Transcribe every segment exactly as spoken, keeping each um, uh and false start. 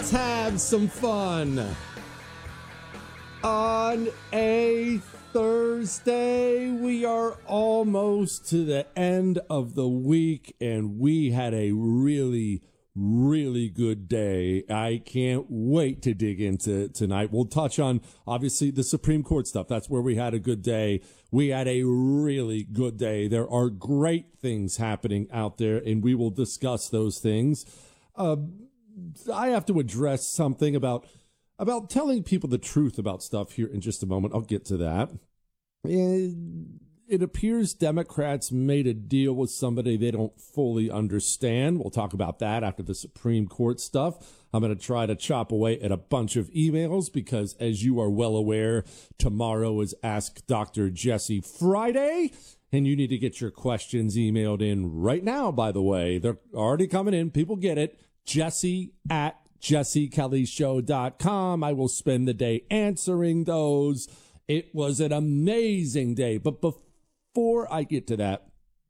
Let's have some fun. On a Thursday, we are almost to the end of the week, and we had a really, really good day. I can't wait to dig into tonight. We'll touch on, obviously, the Supreme Court stuff. That's where we had a good day. We had a really good day. There are great things happening out there, and we will discuss those things. Uh, I have to address something about about telling people the truth about stuff here in just a moment. I'll get to that. It, it appears Democrats made a deal with somebody they don't fully understand. We'll talk about that after the Supreme Court stuff. I'm going to try to chop away at a bunch of emails because, as you are well aware, tomorrow is Ask Doctor Jesse Friday, and you need to get your questions emailed in right now, by the way. They're already coming in. People get it. Jesse at jesse kelly show dot com. I will spend the day answering those. It was an amazing day. But before I get to that,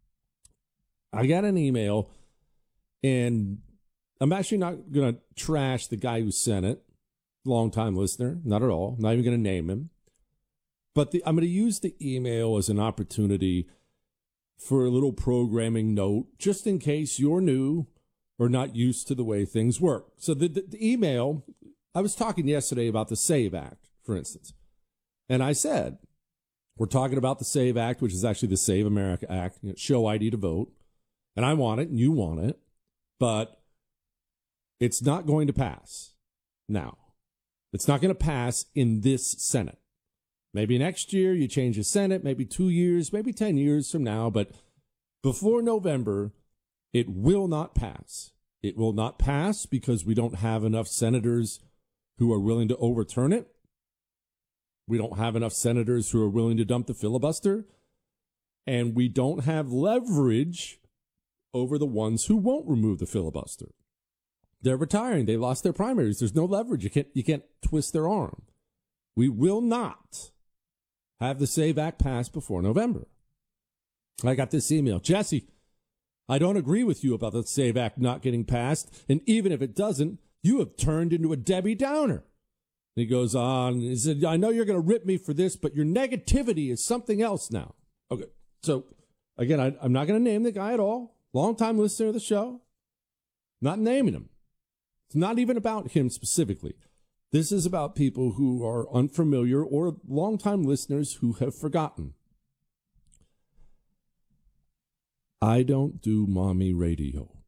I got an email, and I'm actually not going to trash the guy who sent it. Long-time listener, not at all. Not even going to name him. But the, I'm going to use the email as an opportunity for a little programming note, just in case you're new or not used to the way things work. So the, the, the email, I was talking yesterday about the SAVE Act, for instance. And I said, we're talking about the SAVE Act, which is actually the Save America Act, you know, show I D to vote. And I want it, and you want it. But it's not going to pass now. It's not going to pass in this Senate. Maybe next year you change the Senate, maybe two years, maybe ten years from now. But before November, it will not pass. It will not pass because we don't have enough senators who are willing to overturn it. We don't have enough senators who are willing to dump the filibuster. And we don't have leverage over the ones who won't remove the filibuster. They're retiring. They lost their primaries. There's no leverage. You can't, you can't twist their arm. We will not have the SAVE Act passed before November. I got this email. Jesse, I don't agree with you about the SAVE Act not getting passed, and even if it doesn't, you have turned into a Debbie Downer. And he goes on, he said, I know you're going to rip me for this, but your negativity is something else now. Okay, so again, I, I'm not going to name the guy at all. Long-time listener of the show. Not naming him. It's not even about him specifically. This is about people who are unfamiliar or long-time listeners who have forgotten. I don't do mommy radio.